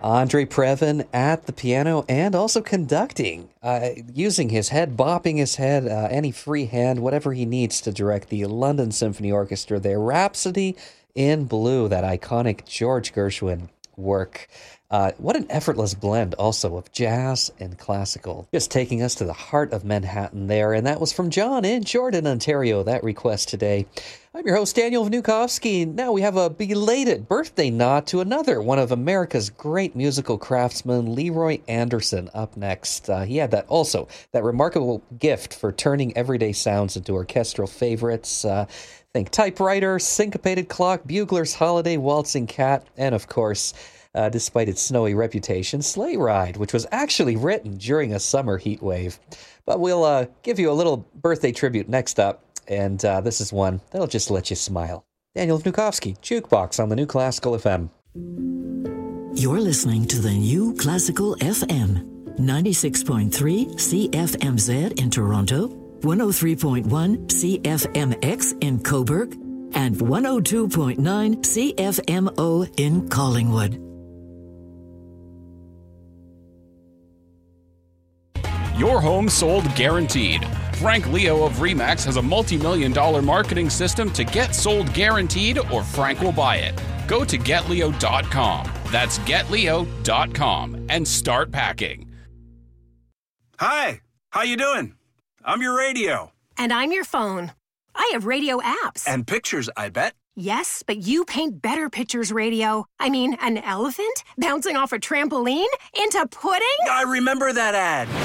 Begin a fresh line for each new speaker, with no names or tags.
Andre Previn at the piano and also conducting, using his head, bopping his head, any free hand, whatever he needs to direct the London Symphony Orchestra there. Rhapsody in Blue, that iconic George Gershwin work. What an effortless blend also of jazz and classical. Just taking us to the heart of Manhattan there. And that was from John in Jordan, Ontario, that request today. I'm your host, Daniel Vnukovsky. Now we have a belated birthday nod to another one of America's great musical craftsmen, Leroy Anderson, up next. He had that remarkable gift for turning everyday sounds into orchestral favorites. Think typewriter, syncopated clock, bugler's holiday, waltzing cat, and of course, despite its snowy reputation, Sleigh Ride, which was actually written during a summer heat wave. But we'll give you a little birthday tribute next up, and this is one that'll just let you smile. Daniel Vnukovsky, Jukebox on the New Classical FM.
You're listening to the New Classical FM, 96.3 CFMZ in Toronto, 103.1 CFMX in Cobourg, and 102.9 CFMO in Collingwood.
Your home sold guaranteed. Frank Leo of RE/MAX has a multi-million-dollar marketing system to get sold guaranteed, or Frank will buy it. Go to getleo.com. That's getleo.com and start packing.
Hi, how you doing? I'm your radio.
And I'm your phone. I have radio apps.
And pictures, I bet.
Yes, but you paint better pictures, radio. I mean, an elephant bouncing off a trampoline into pudding?
I remember that ad.